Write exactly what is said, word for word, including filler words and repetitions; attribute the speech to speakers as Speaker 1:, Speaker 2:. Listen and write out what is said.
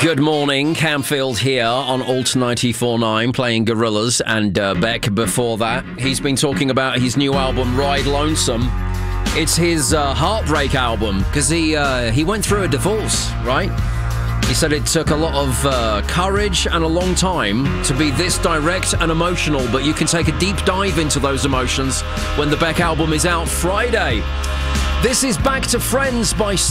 Speaker 1: Good morning, Camfield here on Alt ninety-four point nine playing Gorillaz, and uh, Beck before that. He's been talking about his new album, Ride Lonesome. It's his uh, heartbreak album, because he, uh, he went through a divorce, right? He said it took a lot of uh, courage and a long time to be this direct and emotional, but you can take a deep dive into those emotions when the Beck album is out Friday. This is Back to Friends by